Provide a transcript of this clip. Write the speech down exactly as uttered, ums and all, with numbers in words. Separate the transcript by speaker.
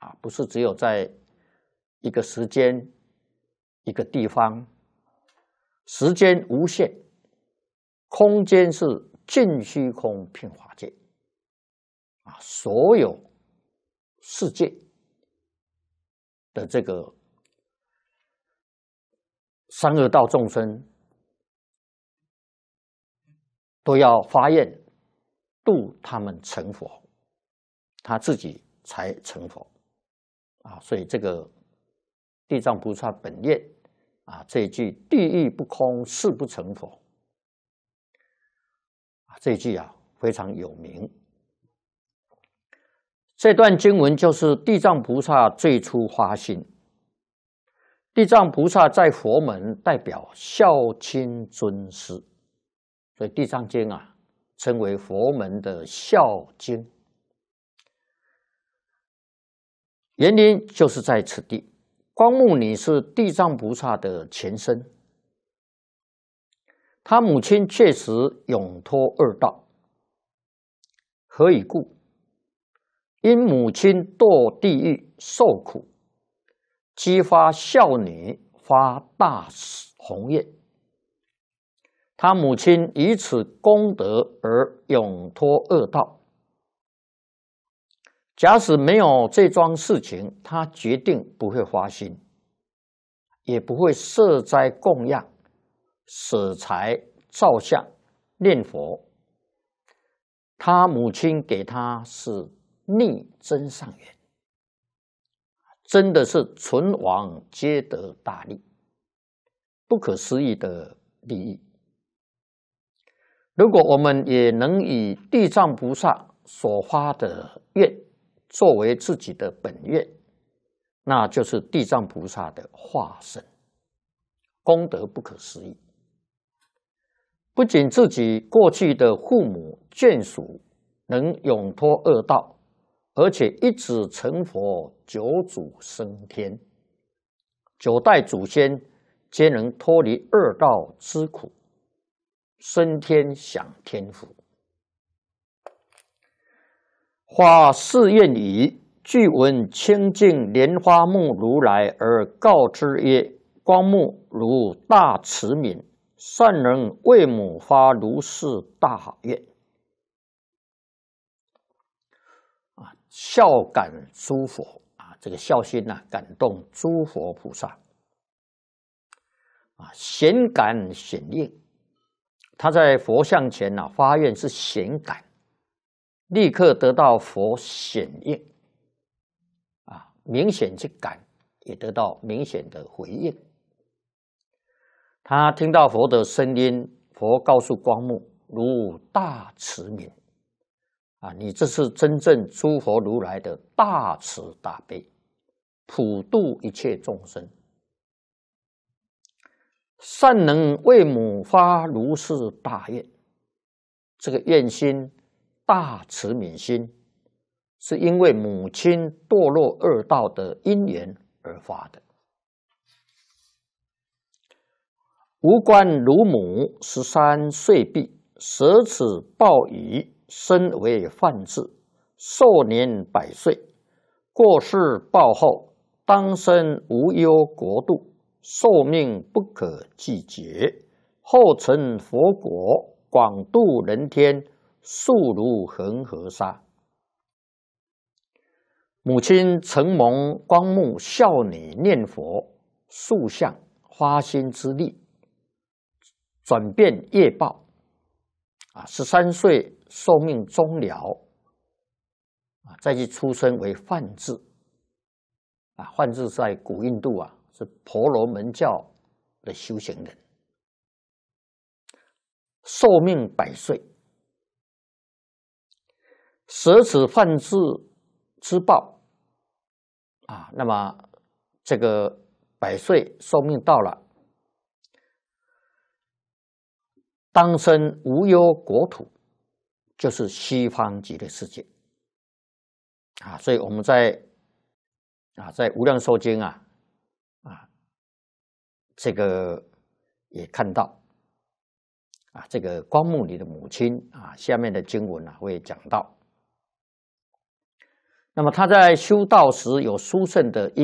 Speaker 1: 啊，不是只有在一个时间、一个地方，时间无限，空间是尽虚空遍法界啊，所有世界的这个三恶道众生，都要发愿度他们成佛，他自己才成佛啊！所以这个地藏菩萨本愿啊，这一句“地狱不空，誓不成佛”啊，这一句啊非常有名。这段经文就是地藏菩萨最初发心。地藏菩萨在佛门代表孝亲尊师，所以地藏经啊称为佛门的孝经。原因就是在此地，光目尼是地藏菩萨的前身，他母亲确实永脱二道。何以故？因母亲堕地狱受苦，激发孝女发大宏愿，他母亲以此功德而永脱恶道。假使没有这桩事情，他决定不会发心，也不会设斋供养、舍财造像、念佛。他母亲给他是逆增上缘，真的是存亡皆得大利，不可思议的利益。如果我们也能以地藏菩萨所发的愿作为自己的本愿，那就是地藏菩萨的化身，功德不可思议。不仅自己过去的父母眷属能永脱恶道，而且一子成佛，九祖升天，九代祖先皆能脱离恶道之苦，升天享天福。发誓愿已，具闻清净莲花目如来而告之曰：光目如大慈悯，善人为母发如是大愿。啊，孝感诸佛啊，这个孝心啊，感动诸佛菩萨啊，显感显应。他在佛像前啊发愿是显感，立刻得到佛显应啊，明显去感，也得到明显的回应。他听到佛的声音，佛告诉光目：如大慈悯啊，你这是真正诸佛如来的大慈大悲，普度一切众生。善能为母发如是大愿，这个愿心大慈悯心，是因为母亲堕落恶道的因缘而发的。无关乳母十三岁毕，舍此报矣，身为梵志，寿年百岁。过世报后，当生无忧国度，寿命不可计劫。后成佛国，广度人天，速如恒河沙。母亲承蒙光目孝女念佛塑像发心之力，转变业报啊，十三岁寿命终了啊，再去出生为梵志啊，梵志在古印度啊是婆罗门教的修行人，寿命百岁，舍此梵志之报啊，那么这个百岁寿命到了，当生无忧国土，就是西方极乐世界啊。所以我们在啊在无量寿经啊啊这个也看到啊，这个光目尼的母亲啊，下面的经文啊会讲到， 那么他在修道时有殊胜的因